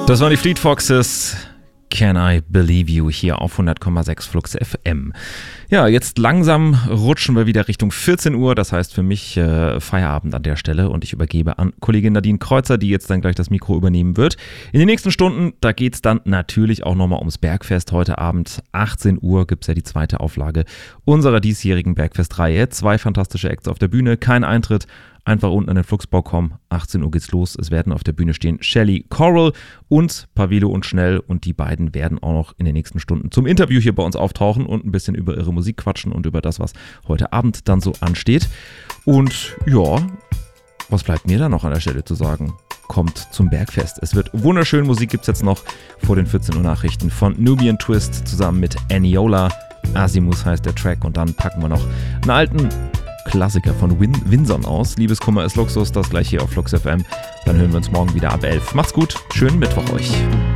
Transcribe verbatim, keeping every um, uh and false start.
Das waren die Fleet Foxes. Can I Believe You hier auf hundert Komma sechs Flux F M. Ja, jetzt langsam rutschen wir wieder Richtung vierzehn Uhr. Das heißt für mich äh, Feierabend an der Stelle und ich übergebe an Kollegin Nadine Kreuzer, die jetzt dann gleich das Mikro übernehmen wird. In den nächsten Stunden, da geht es dann natürlich auch nochmal ums Bergfest. Heute Abend achtzehn Uhr gibt es ja die zweite Auflage unserer diesjährigen Bergfest-Reihe. Zwei fantastische Acts auf der Bühne, kein Eintritt. Einfach unten an den Flugsbau kommen, achtzehn Uhr geht's los. Es werden auf der Bühne stehen Shelly Coral und Pavilo und Schnell und die beiden werden auch noch in den nächsten Stunden zum Interview hier bei uns auftauchen und ein bisschen über ihre Musik quatschen und über das, was heute Abend dann so ansteht. Und ja, was bleibt mir da noch an der Stelle zu sagen? Kommt zum Bergfest. Es wird wunderschön. Musik gibt's jetzt noch vor den vierzehn Uhr Nachrichten von Nubian Twist zusammen mit Aniola. Asimus heißt der Track und dann packen wir noch einen alten Klassiker von Win- Winson aus. Liebeskummer ist Luxus, das gleich hier auf Flux F M. Dann hören wir uns morgen wieder ab elf. Macht's gut, schönen Mittwoch euch.